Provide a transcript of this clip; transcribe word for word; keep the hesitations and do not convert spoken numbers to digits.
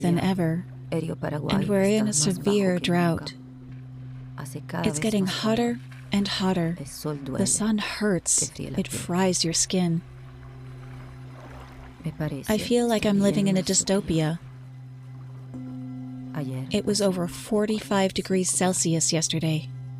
than ever, and we're in a severe drought. It's getting hotter and hotter. The sun hurts. It fries your skin. I feel like I'm living in a dystopia. It was over forty-five degrees Celsius yesterday.